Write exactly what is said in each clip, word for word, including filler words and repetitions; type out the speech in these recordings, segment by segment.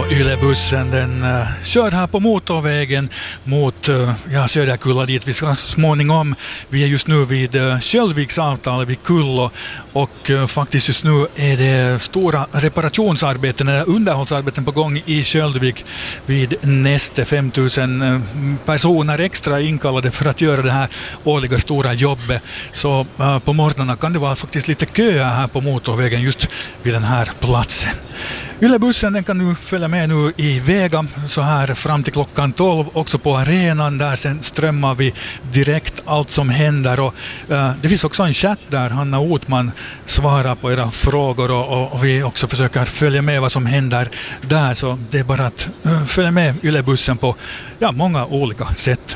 Ylebussen den uh, kör här på motorvägen mot uh, ja, Söderkulla dit vi ska småningom. Vi är just nu vid uh, Kjellviks avtal vid Kullo och uh, faktiskt just nu är det stora reparationsarbeten eller underhållsarbeten på gång i Kjellvik vid Neste. femtusen uh, personer extra inkallade för att göra det här årliga stora jobbet. Så uh, på morgnarna kan det vara faktiskt lite köer här på motorvägen just vid den här platsen. Ylebussen den kan nu följa med nu i Vega så här fram till klockan tolv, också på arenan där sen strömmar vi direkt allt som händer och uh, det finns också en chatt där Hanna Otman svarar på era frågor och, och, och vi också försöker följa med vad som händer där, så det är bara att uh, följa med Ylebussen på ja, många olika sätt.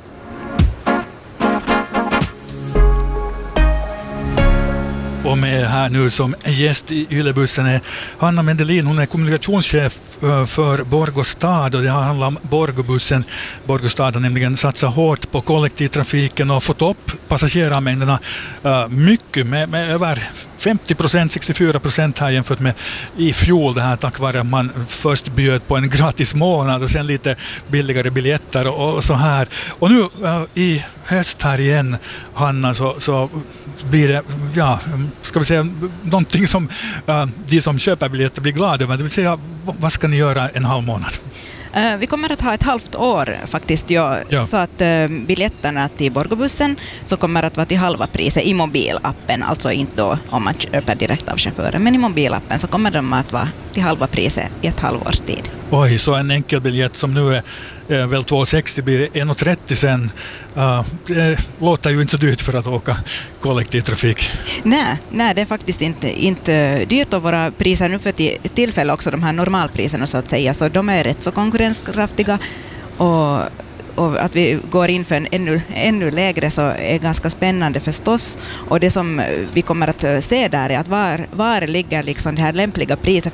Och med här nu som gäst i Ylebussen är Hanna Mendelin. Hon är kommunikationschef för Borgostad och det handlar om Borgobussen. Borgostad har nämligen satsat hårt på kollektivtrafiken och fått upp passagerarmängderna mycket med, med över femtio procent, sextiofyra procent här jämfört med i fjol, det här tack vare att man först bjöd på en gratis månad och sen lite billigare biljetter och, och så här. Och nu uh, i höst här igen, Hanna, så, så blir det, ja, ska vi säga någonting som uh, de som köper biljetter blir glada över. Det vill säga, vad ska ni göra en halv månad? Uh, vi kommer att ha ett halvt år faktiskt, ja, ja. Så att uh, biljetterna till Borgobussen så kommer att vara till halva priset i mobilappen, alltså inte då om man köper direkt av chauffören, men i mobilappen så kommer de att vara till halva priset i ett halvårs tid. Oj, så en enkel biljett som nu är eh, väl två sextio blir en trettio sen. Uh, det låter ju inte så dyrt för att åka kollektivtrafik. Nej, nej, det är faktiskt inte, inte dyrt, och våra priser nu för tillfälle också, de här normalpriserna så att säga, så de är rätt så konkurrenskraftiga, och och att vi går in för en ännu, ännu lägre så är ganska spännande förstås. Och det som vi kommer att se där är att var, var ligger liksom det här lämpliga priset